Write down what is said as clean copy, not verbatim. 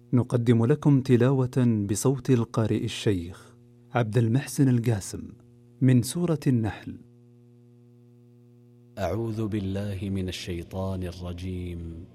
نقدم لكم تلاوة بصوت القارئ الشيخ عبد المحسن القاسم من سورة النحل. أعوذ بالله من الشيطان الرجيم.